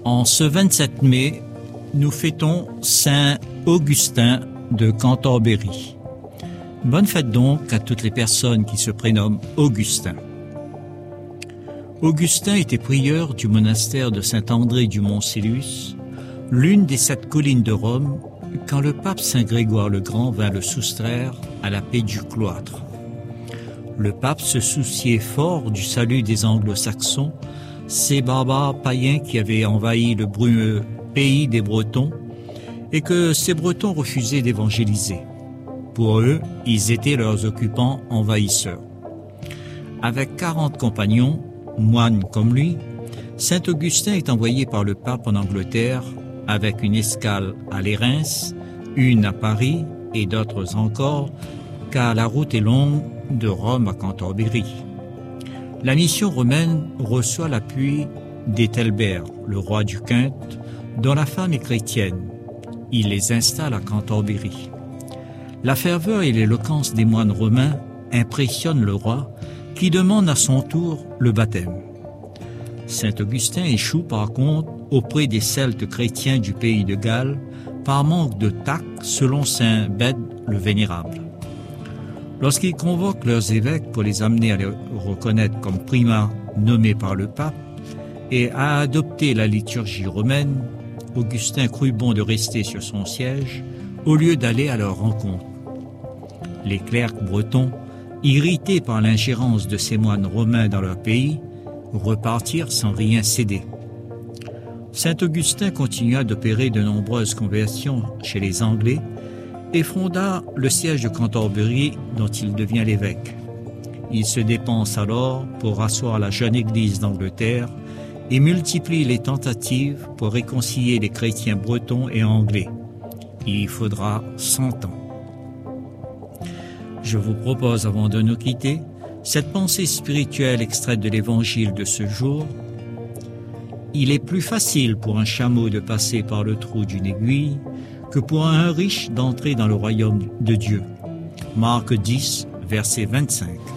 En ce 27 mai, nous fêtons Saint Augustin de Cantorbéry. Bonne fête donc à toutes les personnes qui se prénomment Augustin. Augustin était prieur du monastère de Saint-André du Mont-Célus, l'une des 7 collines de Rome, quand le pape Saint Grégoire le Grand vint le soustraire à la paix du cloître. Le pape se souciait fort du salut des anglo-saxons, ces barbares païens qui avaient envahi le brumeux pays des Bretons, et que ces Bretons refusaient d'évangéliser. Pour eux, ils étaient leurs occupants envahisseurs. Avec 40 compagnons, moines comme lui, Saint Augustin est envoyé par le pape en Angleterre avec une escale à Les Reims, une à Paris et d'autres encore, car la route est longue de Rome à Cantorbéry. La mission romaine reçoit l'appui d'Ethelbert, le roi du Quinte, dont la femme est chrétienne. Il les installe à Cantorbéry. La ferveur et l'éloquence des moines romains impressionnent le roi, qui demande à son tour le baptême. Saint Augustin échoue par contre auprès des Celtes chrétiens du pays de Galles par manque de tact, selon saint Bède le Vénérable. Lorsqu'ils convoquent leurs évêques pour les amener à les reconnaître comme primats nommés par le pape et à adopter la liturgie romaine, Augustin crut bon de rester sur son siège au lieu d'aller à leur rencontre. Les clercs bretons, irrités par l'ingérence de ces moines romains dans leur pays, repartirent sans rien céder. Saint Augustin continua d'opérer de nombreuses conversions chez les Anglais et fonda le siège de Cantorbéry dont il devient l'évêque. Il se dépense alors pour rasseoir la jeune Église d'Angleterre et multiplie les tentatives pour réconcilier les chrétiens bretons et anglais. Il y faudra 100 ans. Je vous propose, avant de nous quitter, cette pensée spirituelle extraite de l'Évangile de ce jour. Il est plus facile pour un chameau de passer par le trou d'une aiguille que pour un riche d'entrer dans le royaume de Dieu. Marc 10, verset 25.